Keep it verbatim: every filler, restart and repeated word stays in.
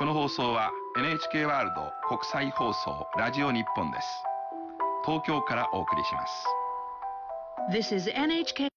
この放送は エヌエイチケー ワールド国際放送ラジオ日本です。東京からお送りします。 This is エヌエイチケー